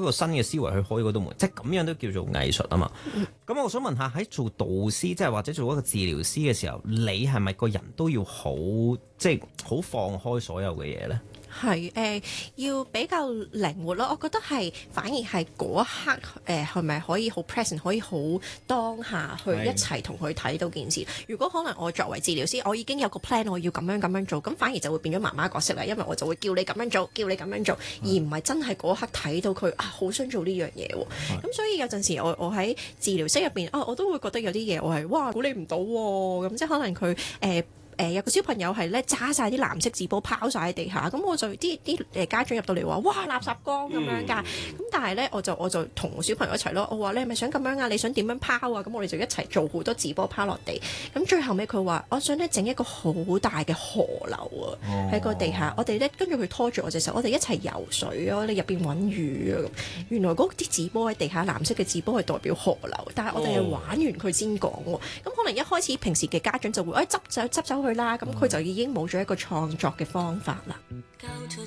個新嘅思維去開嗰道門，即係咁樣都叫做藝術啊嘛。咁我想問下喺做導師，即係或者做一個治療師嘅時候，你係咪個人都要好即係好放開所有嘅嘢咧？ 係要比較靈活咯，我覺得係反而係嗰一刻係咪可以好 present， 可以好當下去一齊同佢睇到件事。如果可能我作為治療師，我已經有個 plan， 我要咁樣做，咁反而就會變咗媽媽角色啦，因為我就會叫你咁樣做，叫你咁樣做，而唔係真係嗰刻睇到佢好想做呢樣嘢喎。咁所以有陣時我喺治療室入邊我都會覺得有啲嘢我係估你唔到喎，咁即係可能佢有個小朋友係咧揸晒啲藍色紙波拋晒喺地下，咁我就啲家長入到嚟話哇垃圾缸咁樣㗎，咁但係咧我就同小朋友一齊咯，我話你係咪想咁樣啊？你想點樣拋啊？咁我哋就一齊做好多紙波拋落地，咁最後尾佢話我想咧整一個好大嘅河流啊喺個地下，我哋咧跟住佢拖住我隻手，我哋一齊游水啊，你入邊揾魚啊，原來嗰啲紙波喺地下藍色嘅紙波係代表河流，但係我哋係玩完佢先講喎，咁可能一開始平時嘅家長就會執走去啦，咁佢就已經冇咗一個創作嘅方法啦。